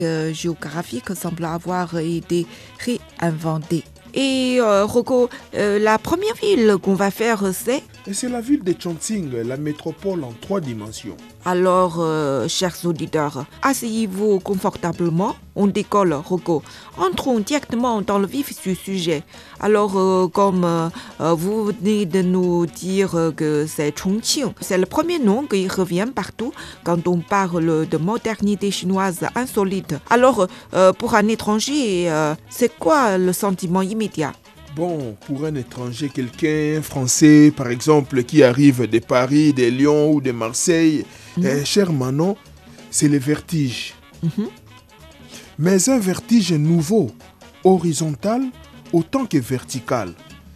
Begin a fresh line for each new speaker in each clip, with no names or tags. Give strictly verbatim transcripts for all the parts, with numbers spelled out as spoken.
euh, géographique semble avoir été réinventé. Et euh, Rocco, euh, la première ville qu'on va faire, c'est...
Et c'est la ville de Chongqing, la métropole en trois dimensions.
Alors, euh, chers auditeurs, asseyez-vous confortablement. On décolle, Rocco. Entrons directement dans le vif du sujet. Alors, euh, comme euh, vous venez de nous dire que c'est Chongqing, c'est le premier nom qui revient partout quand on parle de modernité chinoise insolite. Alors, euh, pour un étranger, euh, c'est quoi le sentiment immédiat ?
Bon, pour un étranger, quelqu'un français, par exemple, qui arrive de Paris, de Lyon ou de Marseille, mmh. eh, cher Manon, c'est le vertige. Mmh. Mais un vertige nouveau, horizontal autant que vertical.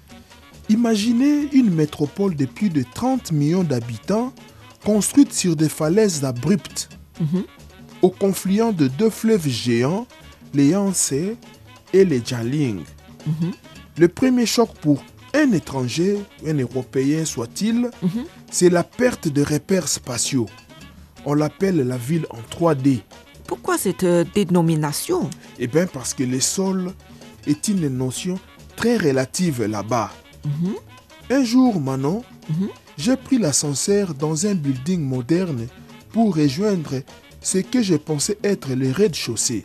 Imaginez une métropole de plus de trente millions d'habitants, construite sur des falaises abruptes, mmh. au confluent de deux fleuves géants, les Yangtze et les Jialing. Mmh. Le premier choc pour un étranger, un Européen soit-il, mm-hmm. c'est la perte de repères spatiaux. On l'appelle la ville en trois D.
Pourquoi cette euh, dénomination ?
Eh bien parce que le sol est une notion très relative là-bas. Mm-hmm. Un jour, Manon, mm-hmm. j'ai pris l'ascenseur dans un building moderne pour rejoindre ce que je pensais être le rez-de-chaussée.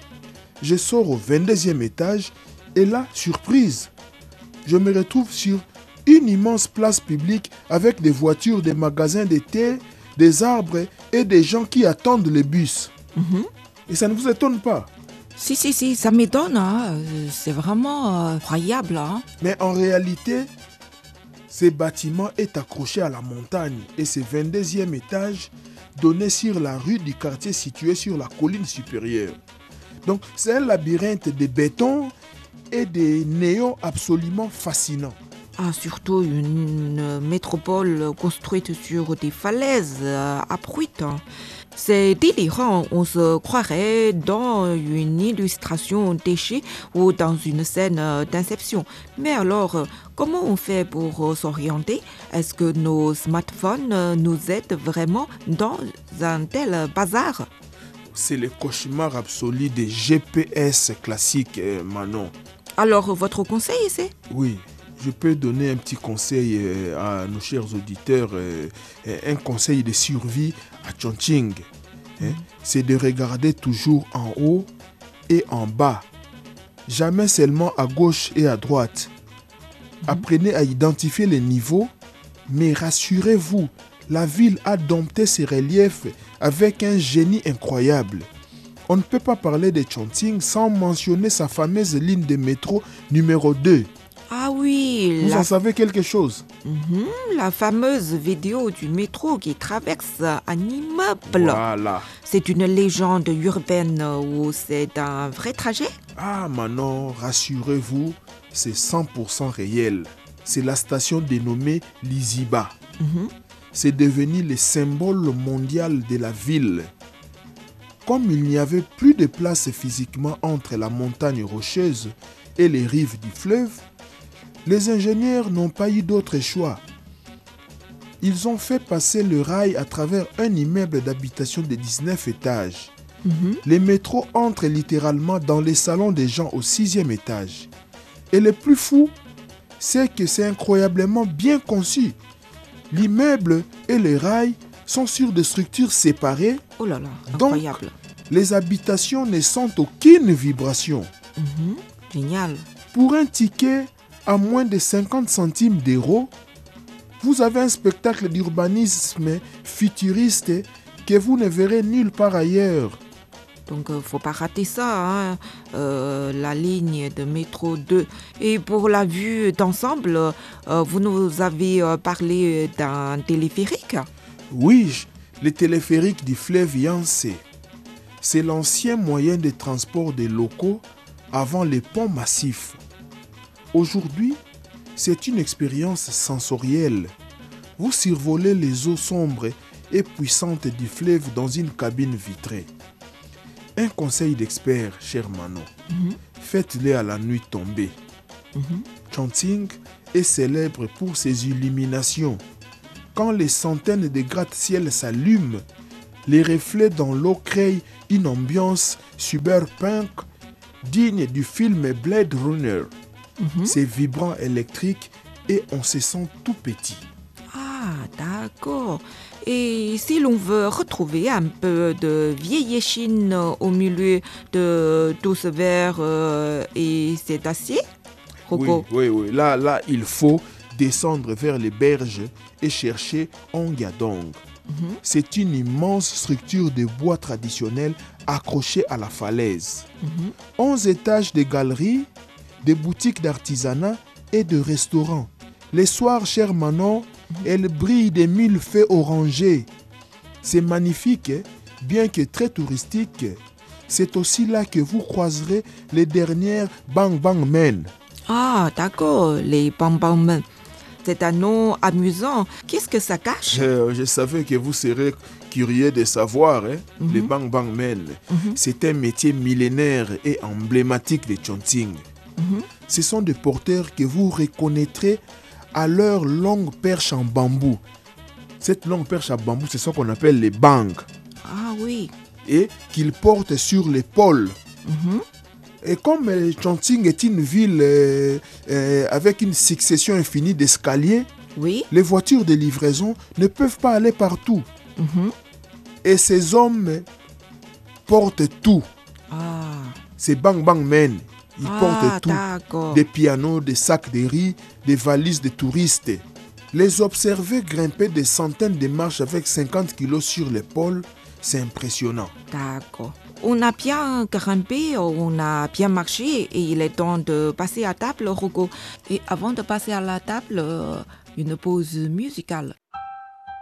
Je sors au vingt-deuxième étage. Et là, surprise, je me retrouve sur une immense place publique avec des voitures, des magasins de thé, des arbres et des gens qui attendent le bus. Mm-hmm. Et ça ne vous étonne pas ?
Si, si, si, ça m'étonne. Hein. C'est vraiment euh, incroyable. Hein.
Mais en réalité, ce bâtiment est accroché à la montagne et ce vingt-deuxième étage donnait sur la rue du quartier situé sur la colline supérieure. Donc, c'est un labyrinthe de béton et des néons absolument fascinants.
Ah, surtout une métropole construite sur des falaises euh, abruptes. C'est délirant, on se croirait dans une illustration déchée ou dans une scène d'inception. Mais alors, comment on fait pour s'orienter ? Est-ce que nos smartphones nous aident vraiment dans un tel bazar ?
C'est le cauchemar absolu des G P S classiques, Manon.
Alors, votre conseil, c'est ?
Oui, je peux donner un petit conseil à nos chers auditeurs, un conseil de survie à Chongqing. Mmh. C'est de regarder toujours en haut et en bas, jamais seulement à gauche et à droite. Mmh. Apprenez à identifier les niveaux, mais rassurez-vous, la ville a dompté ses reliefs avec un génie incroyable. On ne peut pas parler de Chongqing sans mentionner sa fameuse ligne de métro numéro deux.
Ah oui.
Vous
la...
en savez quelque chose ?
Mmh, la fameuse vidéo du métro qui traverse un immeuble.
Voilà.
C'est une légende urbaine ou c'est un vrai trajet ?
Ah Manon, rassurez-vous, c'est cent pour cent réel. C'est la station dénommée Liziba. Mmh. C'est devenu le symbole mondial de la ville. Comme il n'y avait plus de place physiquement entre la montagne rocheuse et les rives du fleuve, les ingénieurs n'ont pas eu d'autre choix. Ils ont fait passer le rail à travers un immeuble d'habitation de dix-neuf étages. Mm-hmm. Les métros entrent littéralement dans les salons des gens au sixième étage. Et le plus fou, c'est que c'est incroyablement bien conçu. L'immeuble et le rail sont sur des structures séparées.
Oh là là, incroyable.
Donc, les habitations ne sentent aucune vibration.
Mmh, génial.
Pour un ticket à moins de cinquante centimes d'euros, vous avez un spectacle d'urbanisme futuriste que vous ne verrez nulle part ailleurs.
Donc, il ne faut pas rater ça, hein, euh, la ligne de métro deux. Et pour la vue d'ensemble, euh, vous nous avez euh, parlé d'un téléphérique ?
Oui, le téléphérique du fleuve Yangtze. C'est l'ancien moyen de transport des locaux avant les ponts massifs. Aujourd'hui, c'est une expérience sensorielle. Vous survolez les eaux sombres et puissantes du fleuve dans une cabine vitrée. Un conseil d'expert, cher Manon, mm-hmm. faites-le à la nuit tombée. Mm-hmm. Chongqing est célèbre pour ses illuminations. Quand les centaines de gratte-ciel s'allument, Les reflets dans l'eau créent une ambiance cyberpunk digne du film Blade Runner. Mm-hmm. C'est vibrant électrique et on se sent tout petit.
Ah, d'accord. Et si l'on veut retrouver un peu de vieille Chine au milieu de tout ce verre euh, et cet acier,
Rocco? Oui, oui, oui. Là, là, il faut descendre vers les berges et chercher Ongyadong. Mm-hmm. C'est une immense structure de bois traditionnel accrochée à la falaise. Mm-hmm. onze étages de galeries, des boutiques d'artisanat et de restaurants. Les soirs, cher Manon, elle brille des mille feux orangés. C'est magnifique, bien que très touristique. C'est aussi là que vous croiserez les dernières Bang Bang Men.
Ah, d'accord, les Bang Bang Men. C'est un nom amusant. Qu'est-ce que ça cache?
Je, je savais que vous serez curieux de savoir. Hein? Mm-hmm. Les Bang Bang Men, mm-hmm. c'est un métier millénaire et emblématique de Chongqing. Mm-hmm. Ce sont des porteurs que vous reconnaîtrez à leur longue perche en bambou. Cette longue perche en bambou, c'est ce qu'on appelle les bang.
Ah oui.
Et qu'ils portent sur l'épaule.
Mm-hmm.
Et comme euh, Chongqing est une ville euh, euh, avec une succession infinie d'escaliers,
oui.
Les voitures de livraison ne peuvent pas aller partout.
Mm-hmm.
Et ces hommes portent tout.
Ah.
Ces Bang Bang Men. Ils
ah,
portent tout,
d'accord.
Des pianos, des sacs de riz, des valises de touristes. Les observer grimper des centaines de marches avec cinquante kilos sur l'épaule, c'est impressionnant.
D'accord. On a bien grimpé, on a bien marché et il est temps de passer à table, Rocco. Et avant de passer à la table, une pause musicale.